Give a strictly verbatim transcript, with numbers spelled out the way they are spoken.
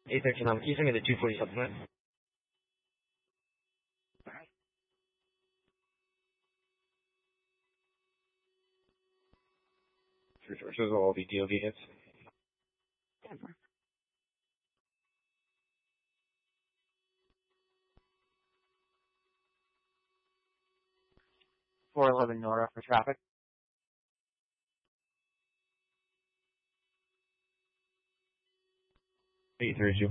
eight thirteen, um, can you send me the two forty supplement? Resources will all be D O V hits. four eleven Nora for traffic. eight thirty-two.